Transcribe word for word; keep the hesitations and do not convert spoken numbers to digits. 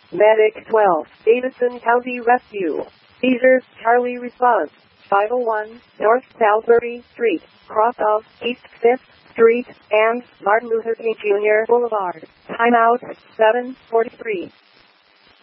Medic twelve, Davidson County Rescue. Seizures, Charlie response. five oh one North Salisbury Street, cross of East fifth Street and Martin Luther King Junior Boulevard. Timeout seven forty-three.